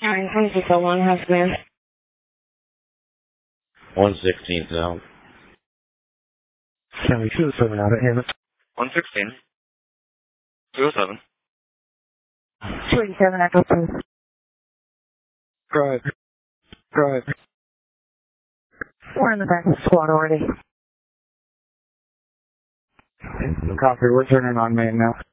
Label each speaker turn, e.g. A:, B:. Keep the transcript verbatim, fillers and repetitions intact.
A: nine twenty so one has been.
B: one sixteen south.
C: seventy-two, seven out of Hammond.
D: one sixteen. two oh seven.
A: two eighty-seven, Echo two.
C: Drive. Drive.
A: We're in the back of the squad already.
C: Copy, we're turning on main now.